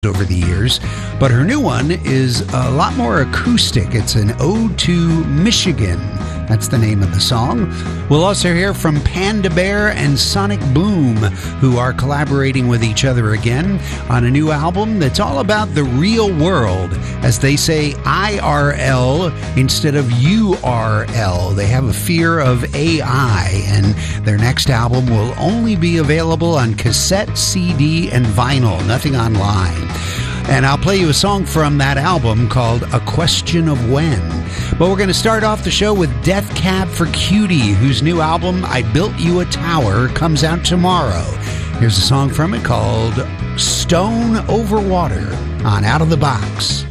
over the years, but her new one is a lot more acoustic. It's an ode to Michigan. That's the name of the song. We'll also hear from Panda Bear and Sonic Boom, who are collaborating with each other again on a new album that's all about the real world. As they say, IRL instead of URL. They have a fear of AI, and their next album will only be available on cassette, CD, and vinyl, nothing online. And I'll play you a song from that album called A Question of When. But we're going to start off the show with Death Cab for Cutie, whose new album, I Built You a Tower, comes out tomorrow. Here's a song from it called Stone Over Water on Out of the Box.